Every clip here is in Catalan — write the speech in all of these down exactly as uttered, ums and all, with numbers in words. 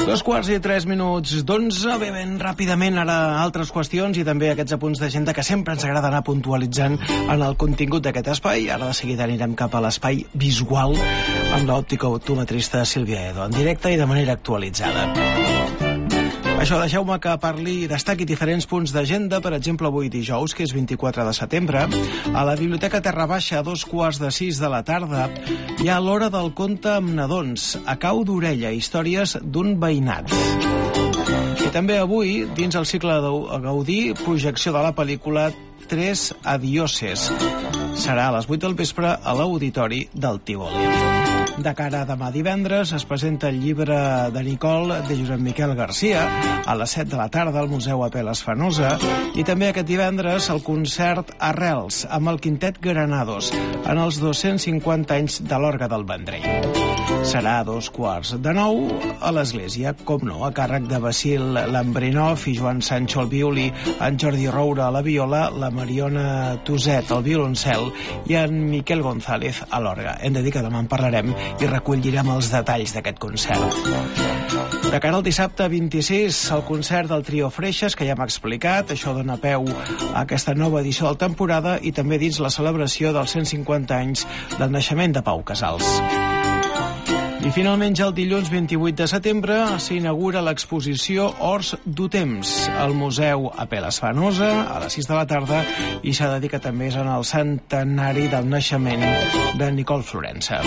Dos quarts i tres minuts d'onze, bé, ben ràpidament ara altres qüestions i també aquests apunts d'agenda que sempre ens agrada anar puntualitzant en el contingut d'aquest espai. Ara de seguida anirem cap a l'espai visual amb l'òptica optometrista Sílvia Edo, en directe i de manera actualitzada. Això, deixeu-me que parli i destaqui diferents punts d'agenda. Per exemple, avui dijous, que és vint-i-quatre de setembre, a la Biblioteca Terra Baixa, a dos quarts de sis de la tarda, hi ha l'Hora del Conte amb nadons, a cau d'orella, històries d'un veïnat. I també avui, dins el cicle de Gaudí, projecció de la pel·lícula Tres Adioses. Serà a les vuit del vespre a l'Auditori del Tívoli. De cara a demà divendres es presenta el llibre de Nicole de Josep Miquel Garcia a les set de la tarda al Museu Apel·les Fenosa, i també aquest divendres el concert Arrels amb el Quintet Granados en els dos-cents cinquanta anys de l'Orgue del Vendrell. Serà a dos quarts de nou a l'església, com no, a càrrec de Basil Lambrinov i Joan Sancho al violí, en Jordi Roura a la viola, la Mariona Tuset al violoncel i en Miquel González a l'orgue. Hem de dir que demà en parlarem i recollirem els detalls d'aquest concert. De cara al dissabte vint-i-sis, el concert del Trio Freixes, que ja hem explicat. Això dona peu a aquesta nova edició de la temporada i també dins la celebració dels cent cinquanta anys del naixement de Pau Casals. I finalment, ja el dilluns vint-i-vuit de setembre s'inaugura l'exposició Horts du Temps al Museu Apel·les Fenosa a les sis de la tarda, i s'ha de dir que també és en el centenari del naixement de Nicole Florença.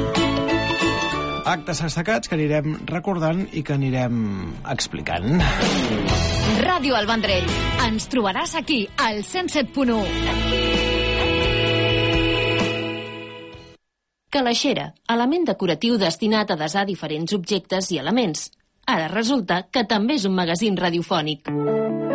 Actes destacats que anirem recordant i que anirem explicant. Ràdio El Vendrell. Ens trobaràs aquí, al cent set punt u. Calaixera, element decoratiu destinat a desar diferents objectes i elements. Ara resulta que també és un magazín radiofònic.